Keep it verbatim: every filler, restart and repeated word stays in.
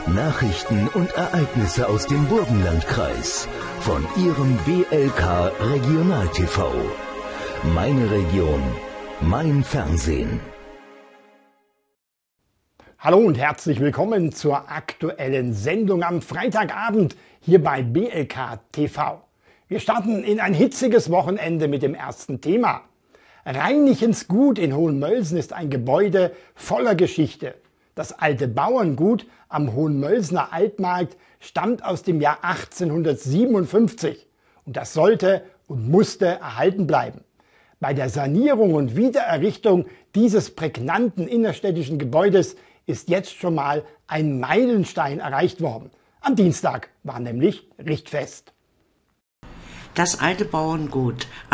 Nachrichten und Ereignisse aus dem Burgenlandkreis von Ihrem B L K Regional T V. Meine Region, mein Fernsehen. Hallo und herzlich willkommen zur aktuellen Sendung am Freitagabend hier bei B L K T V. Wir starten in ein hitziges Wochenende mit dem ersten Thema. Reinichens Gut in Hohenmölsen ist ein Gebäude voller Geschichte. Das alte Bauerngut am Hohenmölsener Altmarkt stammt aus dem Jahr achtzehnhundertsiebenundfünfzig und das sollte und musste erhalten bleiben. Bei der Sanierung und Wiedererrichtung dieses prägnanten innerstädtischen Gebäudes ist jetzt schon mal ein Meilenstein erreicht worden. Am Dienstag war nämlich Richtfest. Das alte Bauerngut